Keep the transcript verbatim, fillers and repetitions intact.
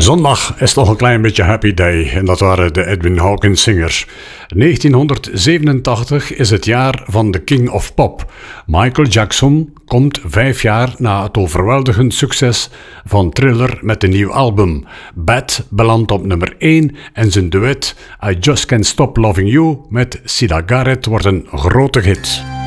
Zondag is toch een klein beetje happy day en dat waren de Edwin Hawkins Singers. negentienhonderdzevenentachtig is het jaar van de King of Pop. Michael Jackson komt vijf jaar na het overweldigend succes van Thriller met een nieuw album. Bad belandt op nummer één en zijn duet I Just Can't Stop Loving You met Sida Garrett wordt een grote hit.